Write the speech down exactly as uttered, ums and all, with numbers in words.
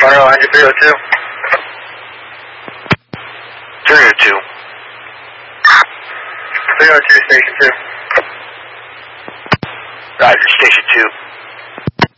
Fargo, Andrew three oh two. three oh two. three oh two, Station two. Roger, Station two.